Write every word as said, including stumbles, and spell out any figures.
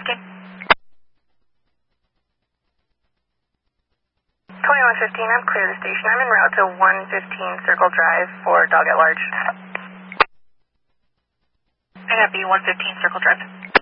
fifteen. twenty-one fifteen, I'm clear of the station. I'm en route to one fifteen Circle Drive for dog at large. I got B one fifteen Circle Drive.